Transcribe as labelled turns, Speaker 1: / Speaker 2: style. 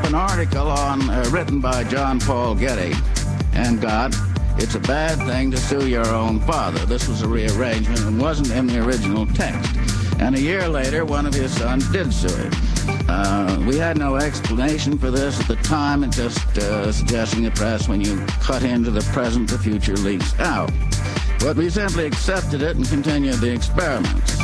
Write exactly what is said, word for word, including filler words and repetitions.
Speaker 1: up an article on uh, written by John Paul Getty and got, "It's a bad thing to sue your own father." This was a rearrangement and wasn't in the original text. And a year later, one of his sons did sue him. Uh, we had no explanation for this at the time, and just uh, suggesting the press, when you cut into the present, the future leaks out. But we simply accepted it and continued the experiments.